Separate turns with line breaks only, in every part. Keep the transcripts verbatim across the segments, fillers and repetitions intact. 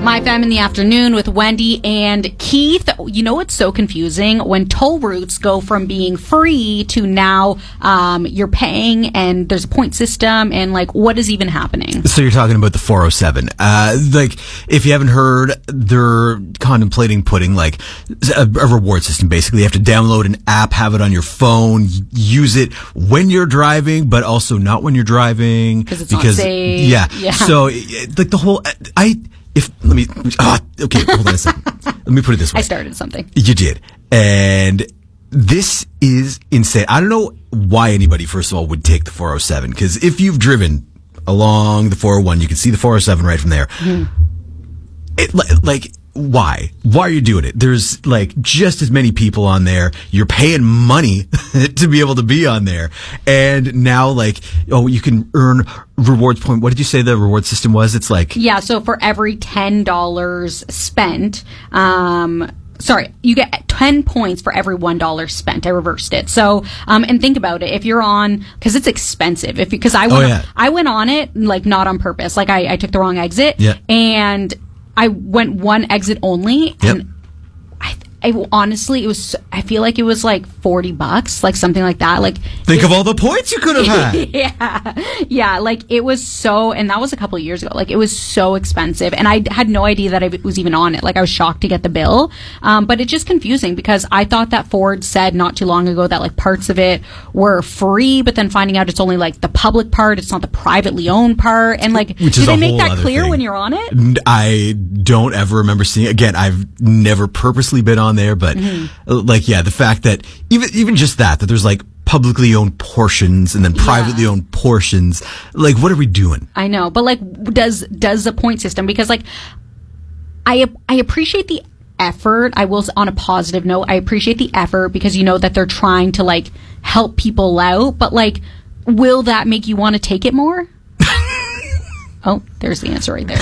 My Fam in the Afternoon with Wendy and Keith. You know what's so confusing? When toll routes go from being free to now um, you're paying and there's a point system and like what is even happening?
So you're talking about the four oh seven. Uh, like if you haven't heard, they're contemplating putting like a, a reward system. Basically, you have to download an app, have it on your phone, use it when you're driving, but also not when you're driving.
It's because it's not safe.
Yeah.
yeah.
So like the whole, I, If let me, ah, okay, hold on a second. Let me put it this way.
I started something.
You did. And this is insane. I don't know why anybody, first of all, would take the four oh seven. Because if you've driven along the four oh one, you can see the four oh seven right from there. Mm. It, like, why? Why are you doing it? There's like just as many people on there. You're paying money to be able to be on there. And now like, oh, you can earn rewards point. What did you say the reward system was? It's like,
yeah. So for every ten dollars spent, um, sorry, you get ten points for every one dollar spent. I reversed it. So, um, and think about it. If you're on, cause it's expensive. If, cause I went,
oh, yeah.
I went on it, like not on purpose. Like I, I took the wrong exit.
Yeah.
And I went one exit only, and yep. I, I honestly, it was. I feel like it was like forty bucks, like something like that. Like
think
it,
of all the points you could have had.
yeah, yeah. Like it was so, and that was a couple of years ago. Like it was so expensive, and I had no idea that I was even on it. Like I was shocked to get the bill, um, but it's just confusing because I thought that Ford said not too long ago that like parts of it were free, but then finding out it's only like the public part, it's not the privately owned part, and like
Which
do they make that clear thing. When you're on it?
I don't ever remember seeing. Again, I've never purposely been on there, but mm-hmm. like yeah, the fact that even even just that that there's like publicly owned portions and then privately yeah. owned portions, like what are we doing?
I know, but like does does the point system, because like I I appreciate the effort. I will, on a positive note, I appreciate the effort because you know that they're trying to like help people out, but like will that make you want to take it more? Oh, there's the answer right there.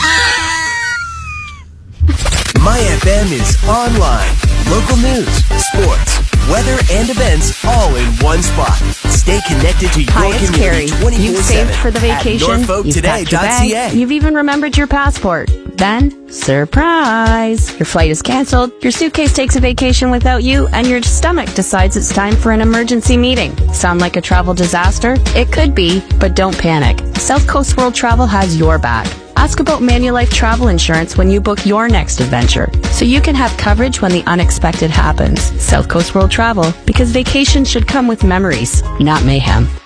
My F M is online. Local news, sports, weather, and events all in one spot. Stay connected to your
Hi, it's
community
Carrie.
twenty-four seven.
You've saved for the vacation. You've packed your bag. You've even remembered your passport. Then, surprise! Your flight is canceled, your suitcase takes a vacation without you, and your stomach decides it's time for an emergency meeting. Sound like a travel disaster? It could be, but don't panic. South Coast World Travel has your back. Ask about Manulife travel insurance when you book your next adventure, so you can have coverage when the unexpected happens. South Coast World Travel, because vacation should come with memories, not mayhem.